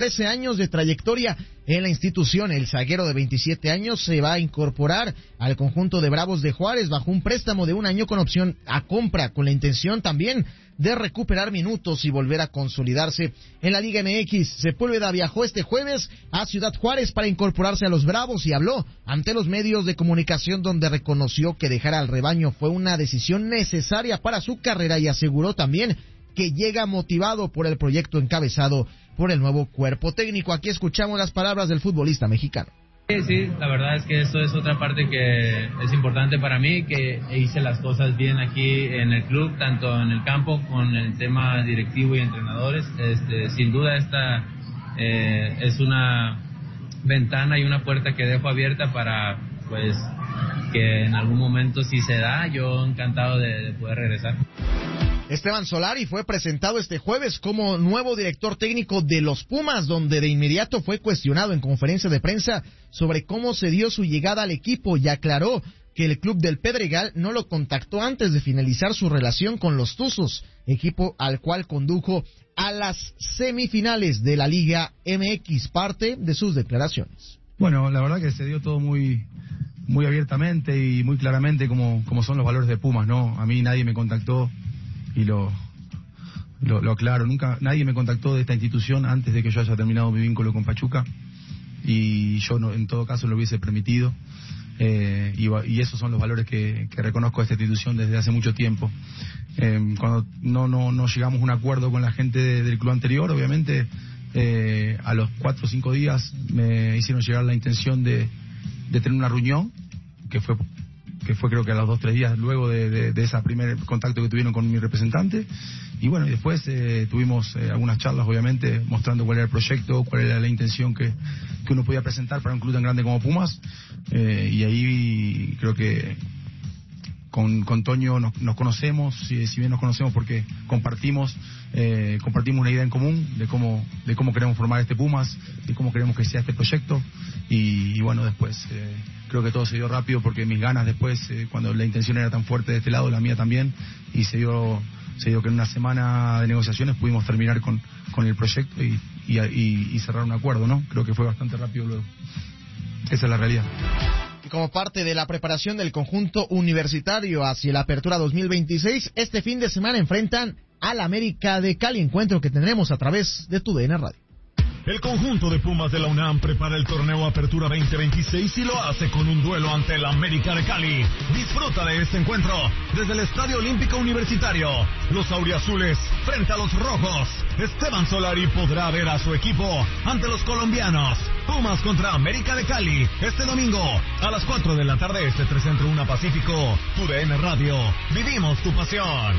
13 años de trayectoria en la institución. El zaguero de 27 años se va a incorporar al conjunto de Bravos de Juárez bajo un préstamo de 1 año con opción a compra, con la intención también de recuperar minutos y volver a consolidarse en la Liga MX. Sepúlveda viajó este jueves a Ciudad Juárez para incorporarse a los Bravos y habló ante los medios de comunicación, donde reconoció que dejar al rebaño fue una decisión necesaria para su carrera y aseguró también que llega motivado por el proyecto encabezado por el nuevo cuerpo técnico. Aquí escuchamos las palabras del futbolista mexicano. Sí, la verdad es que esto es otra parte que es importante para mí, que hice las cosas bien aquí en el club, tanto en el campo con el tema directivo y entrenadores. Sin duda esta es una ventana y una puerta que dejo abierta para, pues, que en algún momento, si se da, yo encantado de poder regresar. Esteban Solari fue presentado este jueves como nuevo director técnico de los Pumas, donde de inmediato fue cuestionado en conferencia de prensa sobre cómo se dio su llegada al equipo y aclaró que el club del Pedregal no lo contactó antes de finalizar su relación con los Tuzos, equipo al cual condujo a las semifinales de la Liga MX, parte de sus declaraciones. Bueno, la verdad que se dio todo muy abiertamente y muy claramente como son los valores de Pumas, ¿no? A mí nadie me contactó, y lo aclaro, nadie me contactó de esta institución antes de que yo haya terminado mi vínculo con Pachuca, y yo no, en todo caso lo hubiese permitido, y esos son los valores que reconozco de esta institución desde hace mucho tiempo. Cuando no llegamos a un acuerdo con la gente del club anterior, obviamente a los 4 o 5 días me hicieron llegar la intención de tener una reunión, que fue creo que a los 2 o 3 días luego de ese primer contacto que tuvieron con mi representante, y bueno, y después tuvimos algunas charlas, obviamente, mostrando cuál era el proyecto, cuál era la intención que uno podía presentar para un club tan grande como Pumas, y ahí creo que con Toño nos conocemos, si bien nos conocemos porque compartimos una idea en común de cómo queremos formar este Pumas, de cómo queremos que sea este proyecto, y bueno, después creo que todo se dio rápido porque mis ganas después, cuando la intención era tan fuerte de este lado, la mía también, y se dio que en una semana de negociaciones pudimos terminar con el proyecto y cerrar un acuerdo, ¿no? Creo que fue bastante rápido luego. Esa es la realidad. Y como parte de la preparación del conjunto universitario hacia la apertura 2026, este fin de semana enfrentan al América de Cali, encuentro que tendremos a través de TUDN Radio. El conjunto de Pumas de la UNAM prepara el torneo Apertura 2026 y lo hace con un duelo ante el América de Cali. Disfruta de este encuentro desde el Estadio Olímpico Universitario. Los auriazules frente a los rojos. Esteban Solari podrá ver a su equipo ante los colombianos. Pumas contra América de Cali este domingo a las 4 de la tarde, 301 Pacífico. TUDN Radio. Vivimos tu pasión.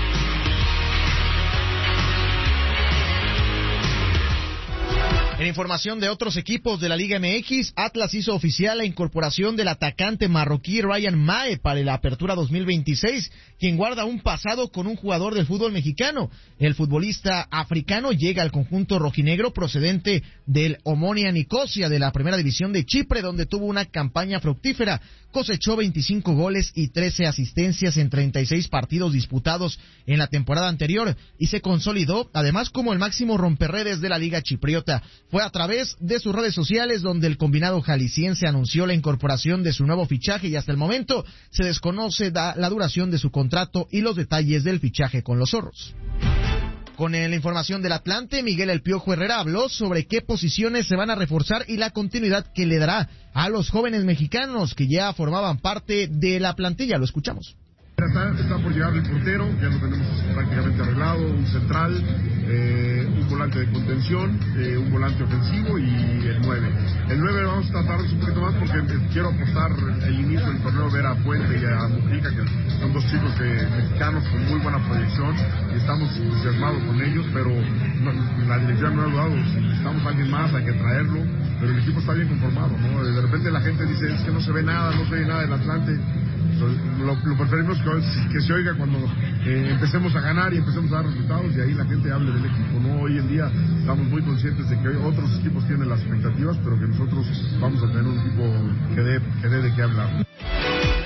En información de otros equipos de la Liga MX, Atlas hizo oficial la incorporación del atacante marroquí Ryan Mae para la apertura 2026, quien guarda un pasado con un jugador del fútbol mexicano. El futbolista africano llega al conjunto rojinegro procedente del Omonia Nicosia de la primera división de Chipre, donde tuvo una campaña fructífera. Cosechó 25 goles y 13 asistencias en 36 partidos disputados en la temporada anterior y se consolidó además como el máximo romperredes de la Liga Chipriota. Fue a través de sus redes sociales donde el combinado jalisciense anunció la incorporación de su nuevo fichaje, y hasta el momento se desconoce la duración de su contrato y los detalles del fichaje con los zorros. Con la información del Atlante, Miguel El Piojo Herrera habló sobre qué posiciones se van a reforzar y la continuidad que le dará a los jóvenes mexicanos que ya formaban parte de la plantilla. Lo escuchamos. Está por llegar el portero, ya lo tenemos prácticamente arreglado, un central, un volante de contención, un volante ofensivo y el 9. El 9 vamos a tratarnos un poquito más porque quiero apostar el inicio del torneo, ver a Puente y a Mujica, que son 2 chicos mexicanos con muy buena proyección, y estamos entusiasmados con ellos, pero la dirección no ha dudado, si necesitamos a alguien más hay que traerlo, pero el equipo está bien conformado, ¿no? De repente la gente dice, es que no se ve nada del Atlante. Lo preferimos que se oiga cuando empecemos a ganar y empecemos a dar resultados, y ahí la gente hable del equipo, ¿no? Hoy en día estamos muy conscientes de que otros equipos tienen las expectativas, pero que nosotros vamos a tener un equipo que dé de qué hablar.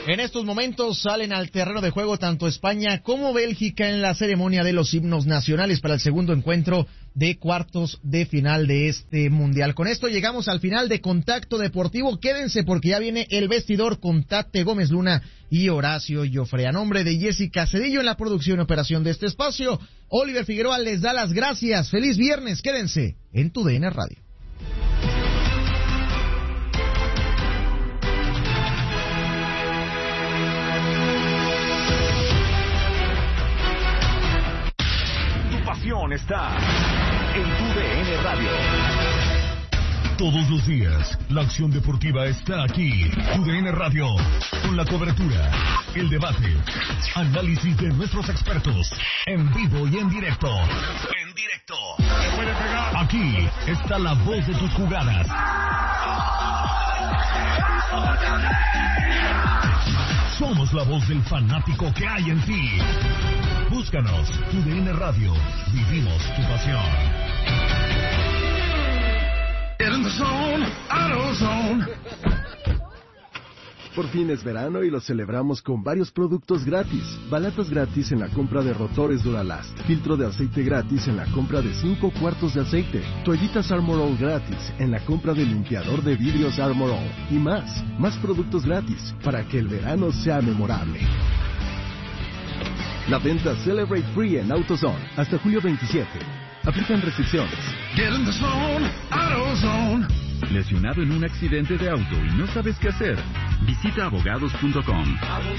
En estos momentos salen al terreno de juego tanto España como Bélgica en la ceremonia de los himnos nacionales para el segundo encuentro de cuartos de final de este mundial. Con esto llegamos al final de Contacto Deportivo. Quédense porque ya viene el vestidor con Tate Gómez Luna y Horacio Joffre. A nombre de Jessica Cedillo en la producción y operación de este espacio, Oliver Figueroa les da las gracias. Feliz viernes, quédense en tu DN Radio. Está en tu DN Radio. Todos los días, la acción deportiva está aquí. Tu DN Radio, con la cobertura, el debate, análisis de nuestros expertos, en vivo y en directo. En directo. Aquí está la voz de tus jugadas. Somos la voz del fanático que hay en ti. Búscanos, tu DN Radio. Vivimos tu pasión. Get in the zone, AutoZone. Por fin es verano y lo celebramos con varios productos gratis. Balatas gratis en la compra de rotores Duralast. Filtro de aceite gratis en la compra de 5 cuartos de aceite. Toallitas Armor All gratis en la compra de limpiador de vidrios Armor All. Y más. Más productos gratis para que el verano sea memorable. La venta Celebrate Free en AutoZone hasta julio 27. Aplican restricciones. Get in the zone, AutoZone. ¿Lesionado en un accidente de auto y no sabes qué hacer? Visita abogados.com.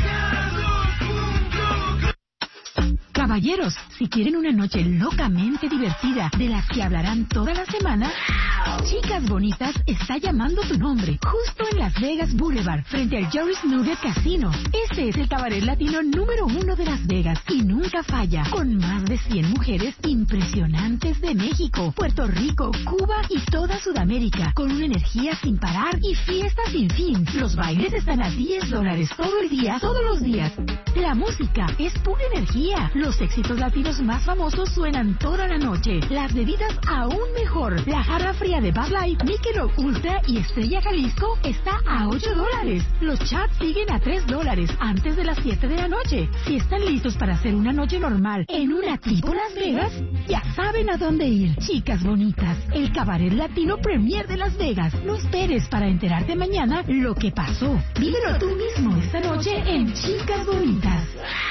Caballeros, si quieren una noche locamente divertida de las que hablarán toda la semana, Chicas Bonitas está llamando tu nombre, justo en Las Vegas Boulevard, frente al Joris Nugget Casino. Este es el cabaret latino número 1 de Las Vegas y nunca falla, con más de 100 mujeres impresionantes de México, Puerto Rico, Cuba y toda Sudamérica, con una energía sin parar y fiesta sin fin. Los bailes están a $10 todo el día, todos los días. La música es pura energía. Los éxitos latinos más famosos suenan toda la noche. Las bebidas aún mejor. La jarra fría de Bud Light, Michelob Ultra y Estrella Jalisco está a $8. Los chats siguen a $3 antes de las 7 de la noche. Si están listos para hacer una noche normal en una tipo Las Vegas, ya saben a dónde ir. Chicas Bonitas, el cabaret latino premier de Las Vegas. No esperes para enterarte mañana lo que pasó. Vívelo tú mismo esta noche en Chicas Bonitas.